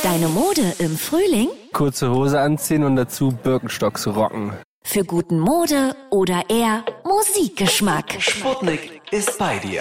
Deine Mode im Frühling? Kurze Hose anziehen und dazu Birkenstocks rocken. Für guten Mode- oder eher Musikgeschmack. Sputnik ist bei dir.